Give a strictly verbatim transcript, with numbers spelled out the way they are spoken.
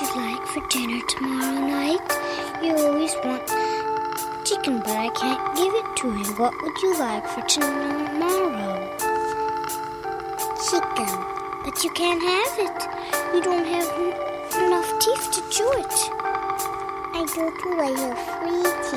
you like for dinner tomorrow night? You always want chicken, but I can't give it to you. What would you like for tomorrow? Chicken. But you can't have it. You don't have n- enough teeth to chew it. I do too. I have three